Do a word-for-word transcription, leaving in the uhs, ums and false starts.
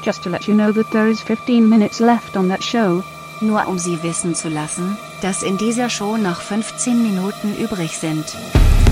Just to let you know that there is fifteen minutes left on that show. Nur um Sie wissen zu lassen, dass in dieser Show noch fünfzehn Minuten übrig sind.